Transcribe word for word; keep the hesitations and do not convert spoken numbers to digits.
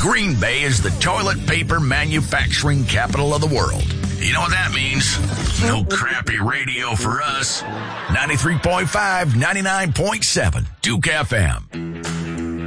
Green Bay is the toilet paper manufacturing capital of the world. You know what that means? No crappy radio for us. ninety-three point five, ninety-nine point seven, Duke F M.